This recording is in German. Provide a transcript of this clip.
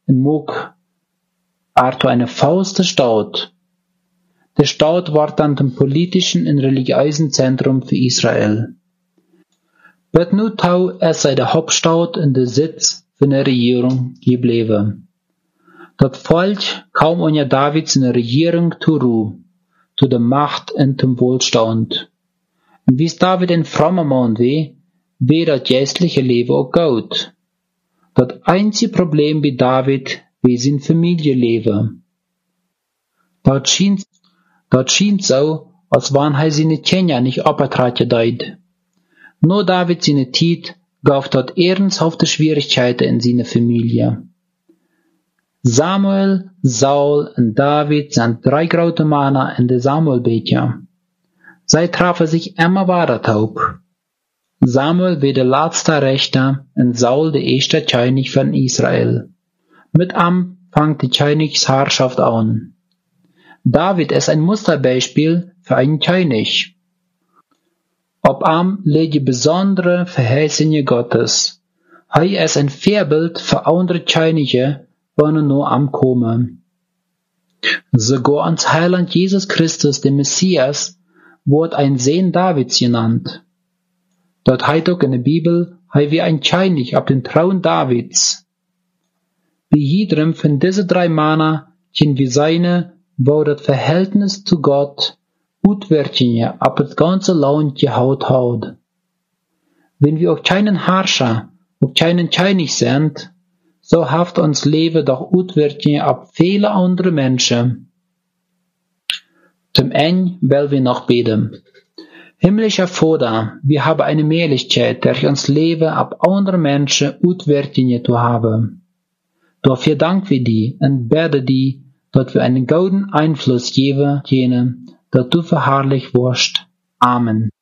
en Mook Arthur eine Faust Staat. Der Staat war dann dem politischen und religiösen Zentrum für Israel. Bet nu tau es sei der Hauptstadt und der Sitz von der Regierung geblieben. Dat Volk kaum unter David seine Regierung zur Ruhe, zu der Macht und zum Wohlstand. Und wie David ein frommer Mann wie das geistliche Leben auch gut. Das einzige Problem bei David wie sein Familienleben. Dort schien so, als wenn er seine Kinder nicht abgetragen deit. Nur David seine Zeit gab dort ernsthafte Schwierigkeiten in seiner Familie. Samuel, Saul und David sind 3 große Männer in der Samuelbücher. Sie trafen sich immer weiter taub. Samuel war der letzte Richter und Saul der erste König von Israel. Mit ihm fängt die Königsherrschaft an. David ist ein Musterbeispiel für einen König. Ob ihm liegt die besondere Verheißung Gottes. Er ist ein Vorbild für andere Könige, wenn er nur am kommen. Sogar ans Heiland Jesus Christus, der Messias, wird ein Sohn Davids genannt. Dort heißt auch in der Bibel, er wie ein König auf den Thron Davids. Wie jedem von diesen 3 Männer können wir seine, wo das Verhältnis zu Gott Utwirkungen auf das ganze Land gehaut hat. Wenn wir auch keinen Herrscher, auch keinen König sind, so haft uns Leben doch Utwirkungen auf viele andere Menschen. Zum Ende will wir noch beten. Himmlischer Vater, wir haben eine Möglichkeit, durch uns Leben auf andere Menschen Utwirkungen zu haben. Dafür danken wir dir und beten dir, dass wir einen guten Einfluss geben können, dass du verherrlicht wirst. Amen.